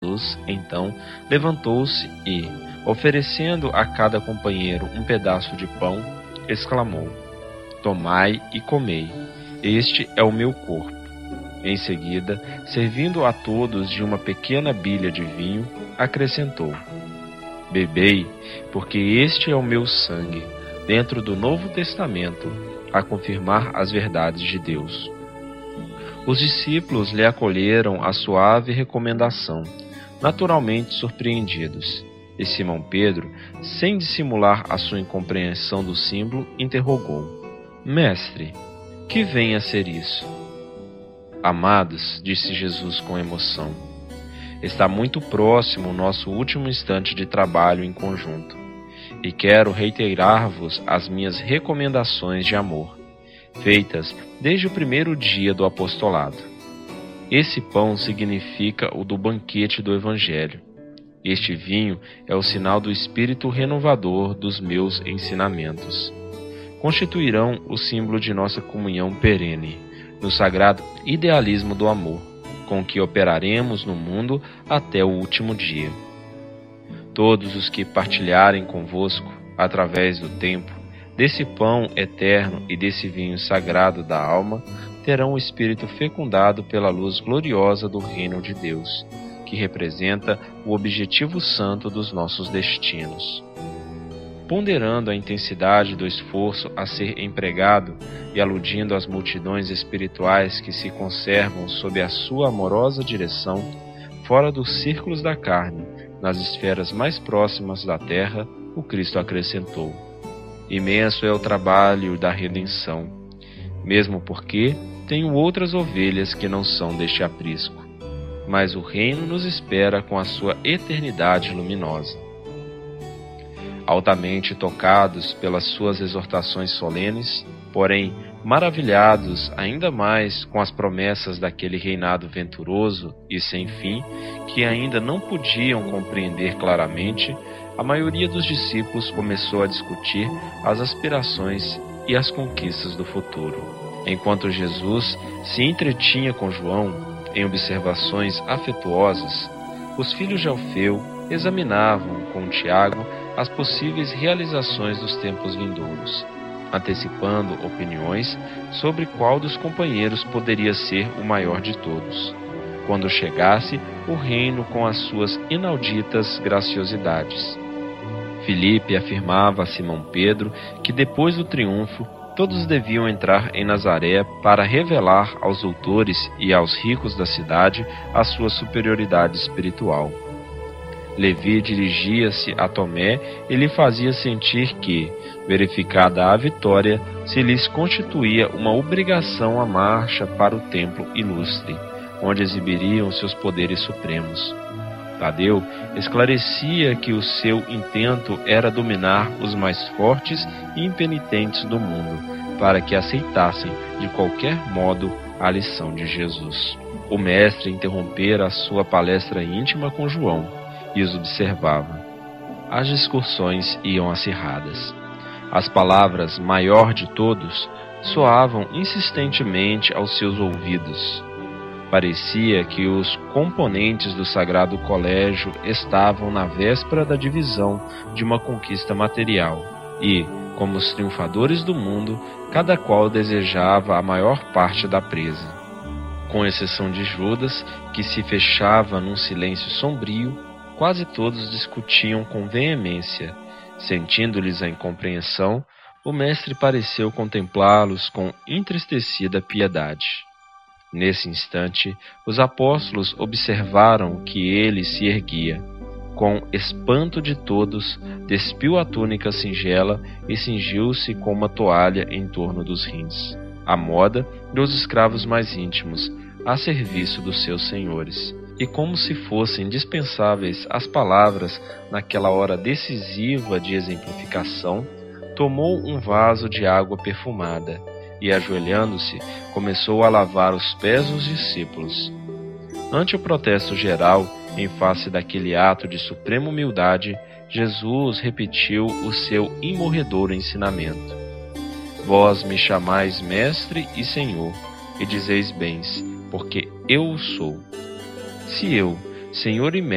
Jesus, então, levantou-se e, oferecendo a cada companheiro um pedaço de pão, exclamou: Tomai e comei, este é o meu corpo. Em seguida, servindo a todos de uma pequena bilha de vinho, acrescentou: Bebei, porque este é o meu sangue, dentro do Novo Testamento, a confirmar as verdades de Deus. Os discípulos lhe acolheram a suave recomendação, naturalmente surpreendidos. E Simão Pedro, sem dissimular a sua incompreensão do símbolo, interrogou: Mestre, que vem a ser isso? Amados, disse Jesus com emoção, está muito próximo o nosso último instante de trabalho em conjunto, e quero reiterar-vos as minhas recomendações de amor, feitas desde o primeiro dia do apostolado. Esse pão significa o do banquete do Evangelho. Este vinho é o sinal do espírito renovador dos meus ensinamentos. Constituirão o símbolo de nossa comunhão perene, no sagrado idealismo do amor, com que operaremos no mundo até o último dia. Todos os que partilharem convosco, através do tempo, desse pão eterno e desse vinho sagrado da alma, terão o espírito fecundado pela luz gloriosa do reino de Deus, que representa o objetivo santo dos nossos destinos. Ponderando a intensidade do esforço a ser empregado e aludindo às multidões espirituais que se conservam sob a sua amorosa direção, fora dos círculos da carne, nas esferas mais próximas da terra, o Cristo acrescentou: Imenso é o trabalho da redenção, mesmo porque tenho outras ovelhas que não são deste aprisco, mas o reino nos espera com a sua eternidade luminosa. Altamente tocados pelas suas exortações solenes, porém maravilhados ainda mais com as promessas daquele reinado venturoso e sem fim, que ainda não podiam compreender claramente, a maioria dos discípulos começou a discutir as aspirações e as conquistas do futuro. Enquanto Jesus se entretinha com João em observações afetuosas, os filhos de Alfeu examinavam com Tiago as possíveis realizações dos tempos vindouros, antecipando opiniões sobre qual dos companheiros poderia ser o maior de todos, quando chegasse o reino com as suas inauditas graciosidades. Filipe afirmava a Simão Pedro que depois do triunfo todos deviam entrar em Nazaré para revelar aos doutores e aos ricos da cidade a sua superioridade espiritual. Levi dirigia-se a Tomé e lhe fazia sentir que, verificada a vitória, se lhes constituía uma obrigação a marcha para o templo ilustre, onde exibiriam seus poderes supremos. Tadeu esclarecia que o seu intento era dominar os mais fortes e impenitentes do mundo, para que aceitassem de qualquer modo a lição de Jesus. O mestre interrompera a sua palestra íntima com João e os observava. As discussões iam acirradas. As palavras maior de todos soavam insistentemente aos seus ouvidos. Parecia que os componentes do Sagrado Colégio estavam na véspera da divisão de uma conquista material e, como os triunfadores do mundo, cada qual desejava a maior parte da presa. Com exceção de Judas, que se fechava num silêncio sombrio, quase todos discutiam com veemência. Sentindo-lhes a incompreensão, o mestre pareceu contemplá-los com entristecida piedade. Nesse instante, os apóstolos observaram que ele se erguia. Com espanto de todos, despiu a túnica singela e cingiu-se com uma toalha em torno dos rins, à moda dos escravos mais íntimos, a serviço dos seus senhores. E como se fossem dispensáveis as palavras naquela hora decisiva de exemplificação, tomou um vaso de água perfumada e, ajoelhando-se, começou a lavar os pés dos discípulos. Ante o protesto geral, em face daquele ato de suprema humildade, Jesus repetiu o seu imorredouro ensinamento: Vós me chamais Mestre e Senhor, e dizeis bem, porque eu o sou. Se eu, Senhor e